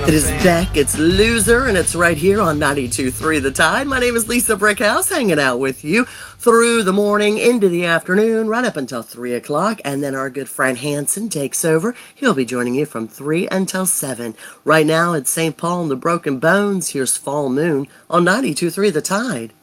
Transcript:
It is back. It's Loser, and it's right here on 92.3 The Tide. My name is Lisa Brickhouse, hanging out with you through the morning into the afternoon, right up until 3 o'clock. And then our good friend Hanson takes over. He'll be joining you from 3 until 7. Right now, it's St. Paul and the Broken Bones. Here's Fall Moon on 92.3 The Tide.